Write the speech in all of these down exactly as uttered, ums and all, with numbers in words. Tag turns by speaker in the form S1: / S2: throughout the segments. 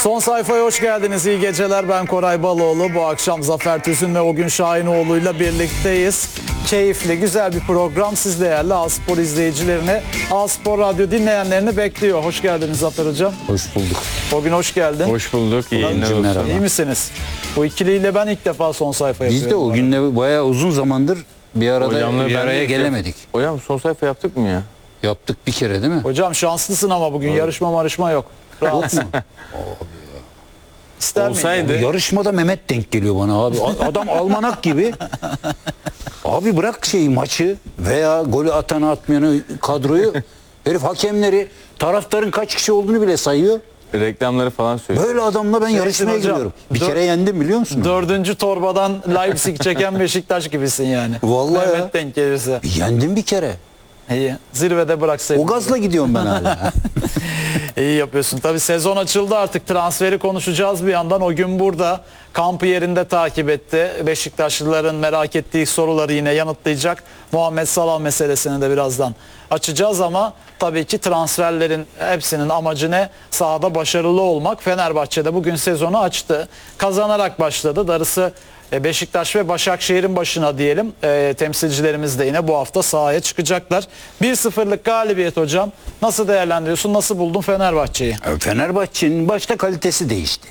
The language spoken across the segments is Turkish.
S1: Son sayfaya hoş geldiniz. İyi geceler. Ben Koray Baloğlu. Bu akşam Zafer Tüzün ve Ogün Şahinoğlu'yla birlikteyiz. Keyifli, güzel bir program. Siz değerli A-Spor izleyicilerini, A-Spor Radyo dinleyenlerini bekliyor. Hoş geldiniz Zafer Hocam.
S2: Hoş bulduk.
S1: Ogün hoş geldin.
S3: Hoş bulduk. İyi yayınlar olsun.
S1: İyi misiniz? Bu ikiliyle ben ilk defa son sayfa yapıyorum.
S2: Biz de o günle bayağı uzun zamandır bir arada
S3: Hocamla
S2: bir
S3: ben
S2: araya
S3: de-
S2: gelemedik.
S3: Hocam son sayfa yaptık mı ya?
S2: Yaptık bir kere değil mi?
S1: Hocam şanslısın ama bugün yarışma marışma yok. Rahat mı? İster miydin?
S3: Olsaydı.
S2: Yarışmada Mehmet denk geliyor bana abi. A- Adam almanak gibi. Abi bırak şeyi, maçı veya golü atanı atmayanı, kadroyu. Herif hakemleri, taraftarın kaç kişi olduğunu bile sayıyor.
S3: Reklamları falan söylüyor.
S2: Böyle adamla ben
S1: Şeysin
S2: yarışmaya
S1: hocam,
S2: giriyorum. Bir
S1: dör-
S2: kere yendim biliyor musun?
S1: Dördüncü torbadan Leipzig çeken Beşiktaş gibisin yani.
S2: Vallahi
S1: Mehmet
S2: ya.
S1: denk gelirse.
S2: Yendim bir kere.
S1: İyi. Zirvede bıraksaydın.
S2: O gazla gidiyorum ben hala.
S1: İyi yapıyorsun. Tabii sezon açıldı artık. Transferi konuşacağız bir yandan. O gün burada. Kampı yerinde takip etti. Beşiktaşlıların merak ettiği soruları yine yanıtlayacak. Muhammed Salah meselesini de birazdan açacağız ama tabii ki transferlerin hepsinin amacı ne? Sahada başarılı olmak. Fenerbahçe'de bugün sezonu açtı. Kazanarak başladı. Darısı Beşiktaş ve Başakşehir'in başına diyelim. E, temsilcilerimiz de yine bu hafta sahaya çıkacaklar. bir sıfırlık galibiyet hocam. Nasıl değerlendiriyorsun? Nasıl buldun Fenerbahçe'yi?
S2: Fenerbahçe'nin başta kalitesi değişti.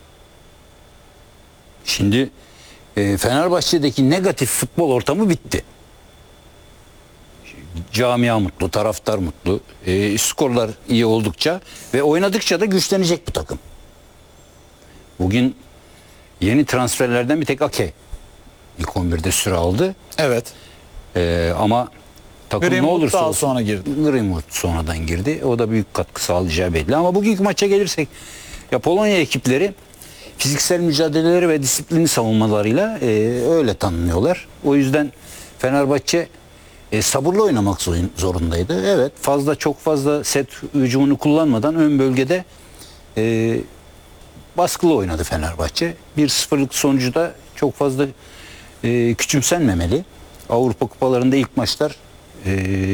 S2: Şimdi e, Fenerbahçe'deki negatif futbol ortamı bitti. Camia mutlu, taraftar mutlu, e, skorlar iyi oldukça ve oynadıkça da güçlenecek bu takım. Bugün yeni transferlerden bir tek Ake ilk on birde süre aldı.
S1: Evet.
S2: E, ama takım
S1: Greenwood
S2: ne olursa
S1: daha
S2: olsun,
S1: sonra girdi.
S2: Greenwood sonradan girdi. O da büyük katkı sağlayacağı belli. Ama bugünkü maça gelirsek, ya Polonya ekipleri fiziksel mücadeleleri ve disiplini savunmalarıyla e, öyle tanınıyorlar. O yüzden Fenerbahçe e, sabırlı oynamak zor- zorundaydı. Evet, fazla çok fazla set hücumunu kullanmadan ön bölgede e, baskılı oynadı Fenerbahçe. bir sıfırlık sonucu da çok fazla e, küçümsenmemeli. Avrupa kupalarında ilk maçlar e,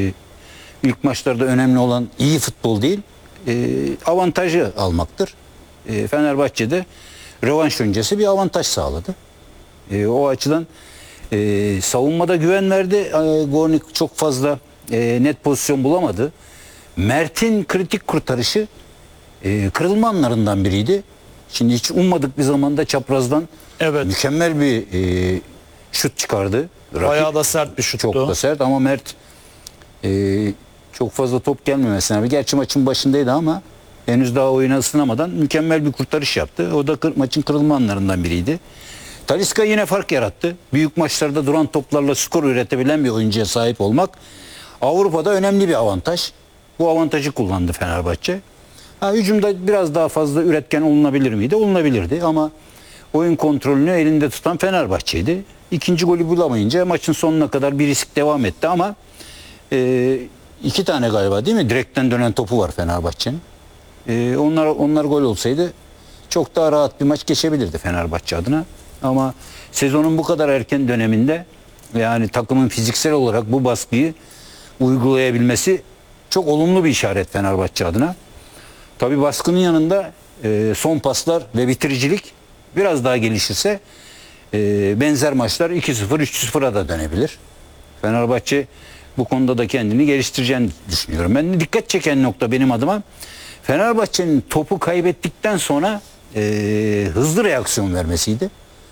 S2: ilk maçlarda önemli olan iyi futbol değil, e, avantajı almaktır. E, Fenerbahçe'de rövanş öncesi bir avantaj sağladı. E, o açıdan e, savunmada güven verdi. E, Gornik çok fazla e, net pozisyon bulamadı. Mert'in kritik kurtarışı e, kırılma anlarından biriydi. Şimdi hiç ummadık bir zamanda çaprazdan
S1: Evet.
S2: mükemmel bir e, şut çıkardı. Rakip.
S1: Bayağı da sert bir şuttu.
S2: Çok da sert ama Mert e, çok fazla top gelmemesine rağmen, gerçi maçın başındaydı ama henüz daha oyuna ısınamadan mükemmel bir kurtarış yaptı. O da kır, maçın kırılma anlarından biriydi. Talisca yine fark yarattı. Büyük maçlarda duran toplarla skor üretebilen bir oyuncuya sahip olmak Avrupa'da önemli bir avantaj. Bu avantajı kullandı Fenerbahçe. Ha, hücumda biraz daha fazla üretken olunabilir miydi? Olunabilirdi ama oyun kontrolünü elinde tutan Fenerbahçe'ydi. İkinci golü bulamayınca maçın sonuna kadar bir risk devam etti ama e, iki tane galiba değil mi? Direkten dönen topu var Fenerbahçe'nin. E, onlar onlar gol olsaydı çok daha rahat bir maç geçebilirdi Fenerbahçe adına. Ama sezonun bu kadar erken döneminde yani takımın fiziksel olarak bu baskıyı uygulayabilmesi çok olumlu bir işaret Fenerbahçe adına. Tabii baskının yanında e, son paslar ve bitiricilik biraz daha gelişirse e, benzer maçlar iki sıfır üç sıfıra da dönebilir. Fenerbahçe bu konuda da kendini geliştireceğini düşünüyorum. Ben dikkat çeken nokta benim adıma Fenerbahçe'nin topu kaybettikten sonra e, hızlı reaksiyon vermesiydi.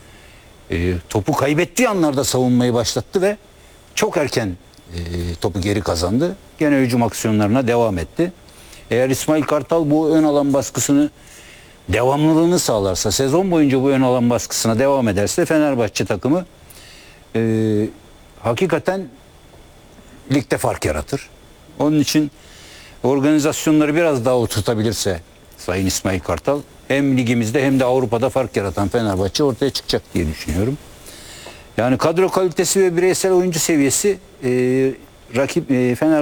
S2: E, topu kaybettiği anlarda savunmayı başlattı ve çok erken e, topu geri kazandı. Gene hücum aksiyonlarına devam etti. Eğer İsmail Kartal bu ön alan baskısını devamlılığını sağlarsa, sezon boyunca bu ön alan baskısına devam ederse Fenerbahçe takımı e, hakikaten ligde fark yaratır. Onun için organizasyonları biraz daha oturtabilirse Sayın İsmail Kartal hem ligimizde hem de Avrupa'da fark yaratan Fenerbahçe ortaya çıkacak diye düşünüyorum. Yani kadro kalitesi ve bireysel oyuncu seviyesi e, rakip e, Fenerbahçe